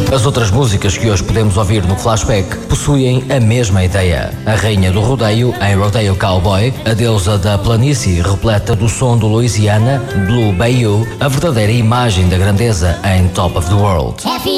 As outras músicas que hoje podemos ouvir no Flashback possuem a mesma ideia. A rainha do rodeio em Rodeo Cowboy, a deusa da planície repleta do som do Louisiana, Blue Bayou, a verdadeira imagem da grandeza em Top of the World.